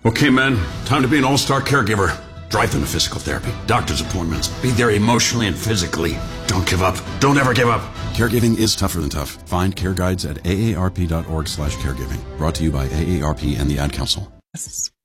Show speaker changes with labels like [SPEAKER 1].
[SPEAKER 1] Okay, men, time to be an all-star caregiver. Drive them to physical therapy, doctor's appointments. Be there emotionally and physically. Don't give up. Don't ever give up.
[SPEAKER 2] Caregiving is tougher than tough. Find care guides at aarp.org/caregiving. Brought to you by AARP and the Ad Council.